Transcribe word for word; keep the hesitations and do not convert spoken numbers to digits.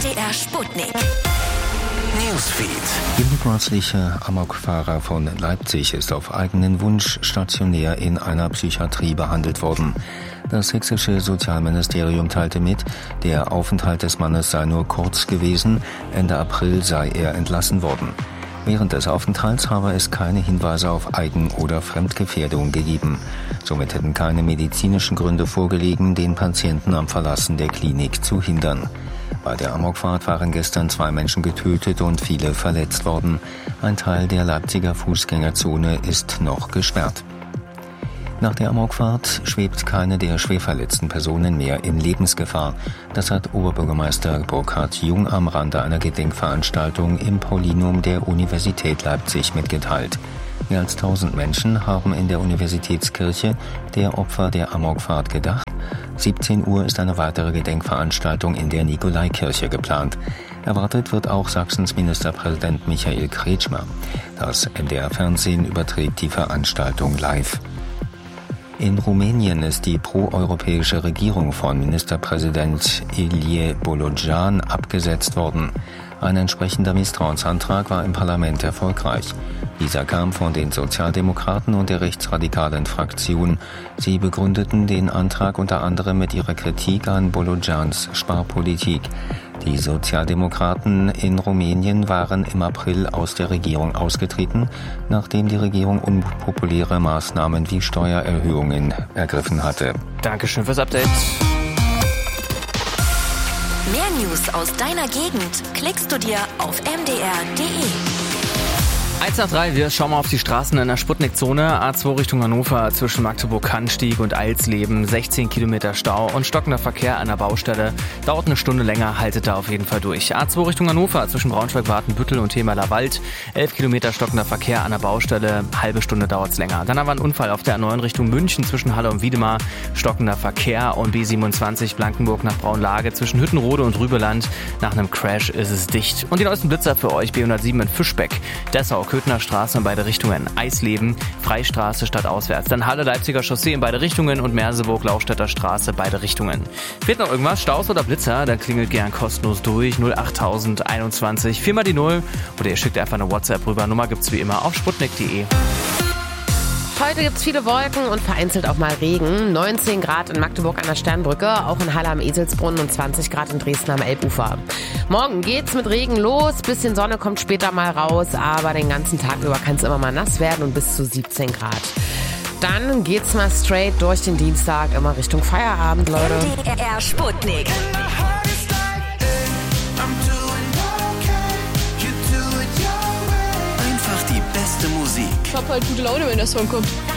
D R Sputnik. Newsfeed. Der mutmaßliche Amokfahrer von Leipzig ist auf eigenen Wunsch stationär in einer Psychiatrie behandelt worden. Das sächsische Sozialministerium teilte mit, der Aufenthalt des Mannes sei nur kurz gewesen, Ende April sei er entlassen worden. Während des Aufenthalts habe es keine Hinweise auf Eigen- oder Fremdgefährdung gegeben. Somit hätten keine medizinischen Gründe vorgelegen, den Patienten am Verlassen der Klinik zu hindern. Bei der Amokfahrt waren gestern zwei Menschen getötet und viele verletzt worden. Ein Teil der Leipziger Fußgängerzone ist noch gesperrt. Nach der Amokfahrt schwebt keine der schwer verletzten Personen mehr in Lebensgefahr. Das hat Oberbürgermeister Burkhard Jung am Rande einer Gedenkveranstaltung im Paulinum der Universität Leipzig mitgeteilt. Mehr als tausend Menschen haben in der Universitätskirche der Opfer der Amokfahrt gedacht. siebzehn Uhr ist eine weitere Gedenkveranstaltung in der Nikolaikirche geplant. Erwartet wird auch Sachsens Ministerpräsident Michael Kretschmer. Das M D R-Fernsehen überträgt die Veranstaltung live. In Rumänien ist die proeuropäische Regierung von Ministerpräsident Ilie Bolojan abgesetzt worden. Ein entsprechender Misstrauensantrag war im Parlament erfolgreich. Dieser kam von den Sozialdemokraten und der rechtsradikalen Fraktion. Sie begründeten den Antrag unter anderem mit ihrer Kritik an Bolojans Sparpolitik. Die Sozialdemokraten in Rumänien waren im April aus der Regierung ausgetreten, nachdem die Regierung unpopuläre Maßnahmen wie Steuererhöhungen ergriffen hatte. Dankeschön fürs Update. Mehr News aus deiner Gegend klickst du dir auf m d r punkt d e. eins nach drei, wir schauen mal auf die Straßen in der Sputnik-Zone. A zwei Richtung Hannover zwischen Magdeburg-Kannstieg und Eilsleben. sechzehn Kilometer Stau und stockender Verkehr an der Baustelle. Dauert eine Stunde länger, haltet da auf jeden Fall durch. A zwei Richtung Hannover zwischen Braunschweig-Watenbüttel und Themaler Wald. elf Kilometer stockender Verkehr an der Baustelle. Halbe Stunde dauert's länger. Dann haben wir einen Unfall auf der A neun Richtung München zwischen Halle und Wiedemar. Stockender Verkehr und B siebenundzwanzig Blankenburg nach Braunlage zwischen Hüttenrode und Rübeland. Nach einem Crash ist es dicht. Und die neuesten Blitzer für euch. B hundertsieben in Fischbeck. Dessau, Köthner Straße in beide Richtungen. Eisleben, Freistraße stadtauswärts. Dann Halle, Leipziger Chaussee in beide Richtungen und Merseburg, Laustädter Straße, beide Richtungen. Fehlt noch irgendwas? Staus oder Blitzer? Dann klingelt gern kostenlos durch. null acht einundzwanzig, viermal die null. Oder ihr schickt einfach eine WhatsApp rüber. Nummer gibt's wie immer auf sputnik punkt d e. Heute gibt es viele Wolken und vereinzelt auch mal Regen. neunzehn Grad in Magdeburg an der Sternbrücke, auch in Halle am Eselsbrunnen und zwanzig Grad in Dresden am Elbufer. Morgen geht's mit Regen los, bisschen Sonne kommt später mal raus, aber den ganzen Tag über kann es immer mal nass werden und bis zu siebzehn Grad. Dann geht's mal straight durch den Dienstag, immer Richtung Feierabend, Leute. M D R Sputnik. Einfach die beste Musik. Ich hab halt gute Laune, wenn der Song kommt.